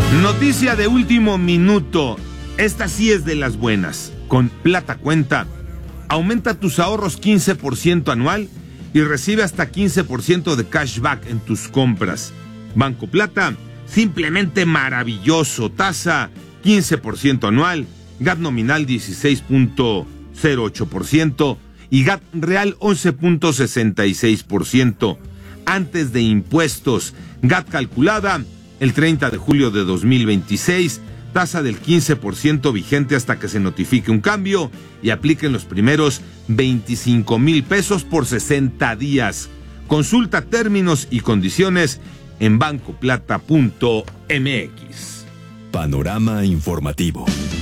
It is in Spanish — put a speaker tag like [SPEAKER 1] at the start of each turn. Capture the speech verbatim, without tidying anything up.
[SPEAKER 1] Noticia de último minuto. Esta sí es de las buenas. Con Plata Cuenta, aumenta tus ahorros quince por ciento anual y recibe hasta quince por ciento de cashback en tus compras. Banco Plata, simplemente maravilloso. Tasa quince por ciento anual, G A T nominal dieciséis punto cero ocho por ciento y G A T real once punto sesenta y seis por ciento. Antes de impuestos, G A T calculada el treinta de julio de dos mil veintiséis, tasa del quince por ciento vigente hasta que se notifique un cambio y apliquen los primeros veinticinco mil pesos por sesenta días. Consulta términos y condiciones en bancoplata punto m x.
[SPEAKER 2] Panorama informativo.